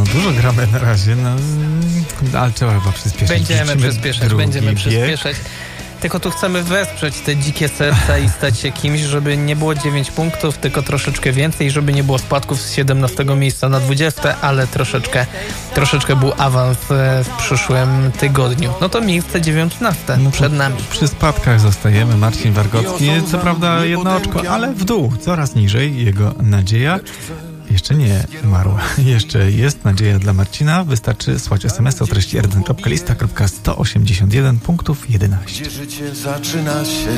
dużo gramy na razie, ale trzeba chyba przyspieszyć. Będziemy przyspieszać. Tylko tu chcemy wesprzeć te dzikie serca i stać się kimś, żeby nie było 9 punktów, tylko troszeczkę więcej, żeby nie było spadków z 17 miejsca na 20, ale troszeczkę był awans w przyszłym tygodniu. No to miejsce 19 przed nami. Przy spadkach zostajemy. Marcin Wargocki, co prawda jedno oczko, ale w dół, coraz niżej. Jego nadzieja jeszcze nie umarła. Jeszcze jest nadzieja dla Marcina. Wystarczy słać SMS o treści r1.lista.181 punktów 11. Gdzie życie zaczyna się